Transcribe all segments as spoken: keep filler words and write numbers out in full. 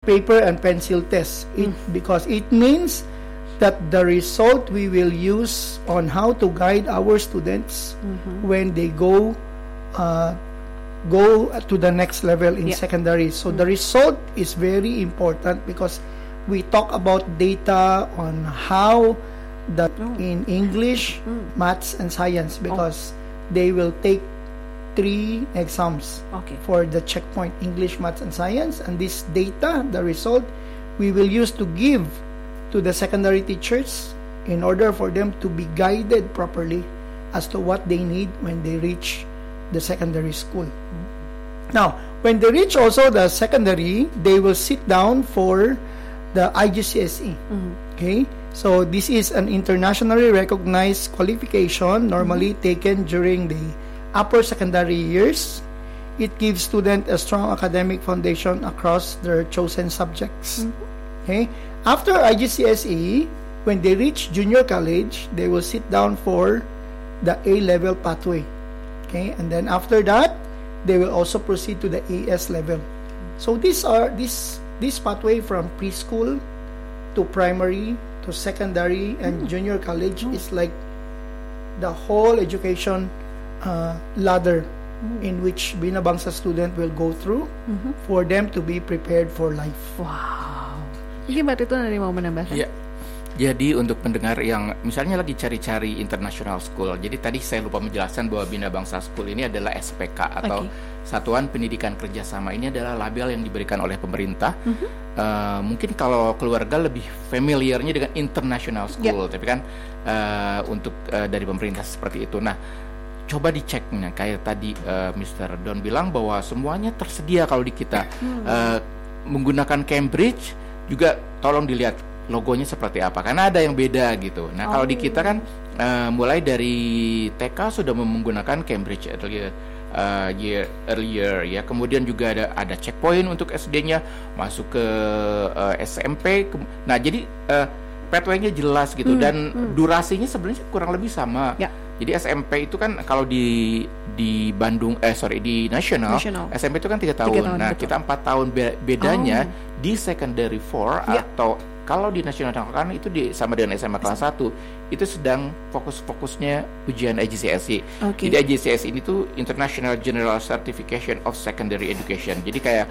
paper and pencil test. It, mm. Because it means that the result we will use on how to guide our students mm-hmm. when they go uh, go to the next level in yeah. secondary. So mm. the result is very important because we talk about data on how that oh. in English, mm. maths, and science, because oh. they will take three exams okay. for the checkpoint English, maths, and science, and this data, the result, we will use to give to the secondary teachers in order for them to be guided properly as to what they need when they reach the secondary school. Mm-hmm. Now, when they reach also the secondary, they will sit down for the I G C S E. Mm-hmm. Okay, so this is an internationally recognized qualification normally mm-hmm. taken during the upper secondary years. It gives students a strong academic foundation across their chosen subjects. Mm-hmm. Okay, after I G C S E, when they reach junior college, they will sit down for the A-level pathway. Okay, and then after that, they will also proceed to the A S level. So these are this this pathway from preschool to primary to secondary and mm. junior college mm. is like the whole education uh, ladder mm. in which Binabangsa student will go through mm-hmm. for them to be prepared for life. Wow. Mungkin Mbak Tito nanti mau menambahkan? Ya. Jadi untuk pendengar yang misalnya lagi cari-cari international school, jadi tadi saya lupa menjelaskan bahwa Binabangsa School ini adalah S P K atau okay. Satuan Pendidikan Kerjasama. Ini adalah label yang diberikan oleh pemerintah. Mm-hmm. Uh, mungkin kalau keluarga lebih familiarnya dengan international school, yeah. tapi kan uh, untuk uh, dari pemerintah seperti itu. Nah, coba diceknya kayak tadi uh, mister Don bilang bahwa semuanya tersedia kalau di kita mm-hmm. uh, menggunakan Cambridge juga tolong dilihat logonya seperti apa, karena ada yang beda gitu. Nah, oh. kalau di kita kan uh, mulai dari T K sudah menggunakan Cambridge earlier, uh, year earlier ya. Kemudian juga ada ada checkpoint untuk S D-nya, masuk ke uh, S M P. Nah, jadi uh, pathway-nya jelas gitu hmm, dan hmm. durasinya sebenarnya kurang lebih sama. Ya. Jadi S M P itu kan kalau di di Bandung eh sorry di nasional, national. S M P itu kan tiga tahun. tahun. Nah, betul. Kita empat tahun be- bedanya oh. di secondary four ya. Atau kalau di nasional kan itu di, sama dengan S M A kelas satu, itu sedang fokus-fokusnya ujian I G C S E. Okay. Jadi I G C S E ini tuh International General Certification of Secondary Education. Jadi kayak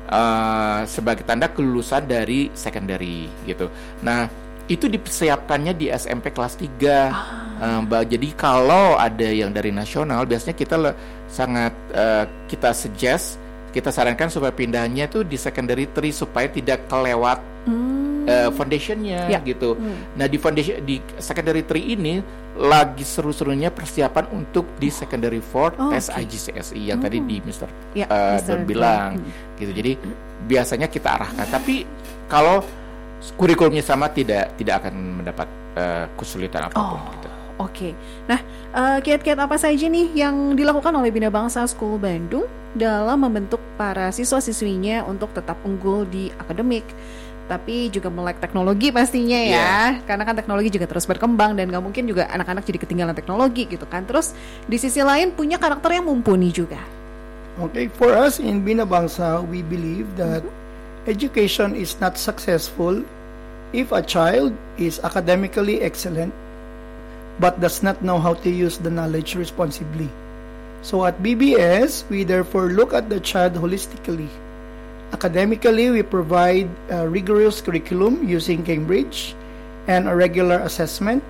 uh, sebagai tanda kelulusan dari secondary gitu. Nah, itu dipersiapkannya di S M P kelas tiga. Ah. Uh, jadi kalau ada yang dari nasional, biasanya kita le- sangat uh, kita suggest, kita sarankan supaya pindahnya tuh di secondary three supaya tidak kelewat hmm. Uh, foundationnya ya. gitu. Hmm. Nah di foundation di secondary three ini lagi seru-serunya persiapan untuk di secondary four oh, tes okay. I G C S E yang hmm. tadi di mister Ya, uh, Don bilang hmm. gitu. Jadi biasanya kita arahkan. Tapi kalau kurikulumnya sama tidak tidak akan mendapat uh, kesulitan apapun. Oh. Gitu. Oke, okay. Nah uh, kiat-kiat apa saja nih yang dilakukan oleh Binabangsa School Bandung dalam membentuk para siswa-siswinya untuk tetap unggul di akademik, tapi juga melek teknologi pastinya ya, yeah. karena kan teknologi juga terus berkembang dan gak mungkin juga anak-anak jadi ketinggalan teknologi gitu kan. Terus di sisi lain punya karakter yang mumpuni juga. Okay, for us in Binabangsa, we believe that mm-hmm. education is not successful if a child is academically excellent but does not know how to use the knowledge responsibly. So at B B S, we therefore look at the child holistically. Academically, we provide a rigorous curriculum using Cambridge and a regular assessment.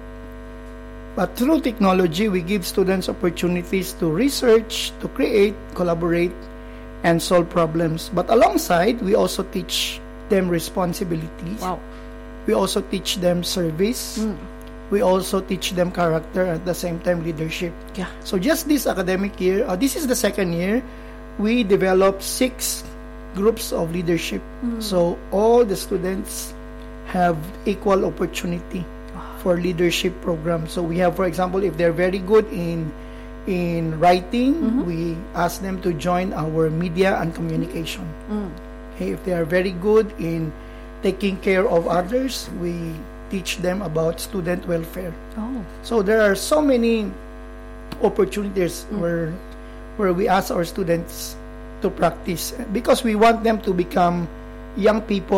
But through technology, we give students opportunities to research, to create, collaborate, and solve problems. But alongside, we also teach them responsibilities. Wow. We also teach them service. Mm. We also teach them character, at the same time leadership. Yeah. So just this academic year, uh, this is the second year, we developed six groups of leadership. Mm. So all the students have equal opportunity wow. for leadership programs. So we have, for example, if they're very good in in writing, mm-hmm. we ask them to join our media and communication. Mm. Okay, if they are very good in taking care of others, we teach them about student welfare. Oh. So there are so many opportunities mm. where where we ask our students to practice, because we want them to become young people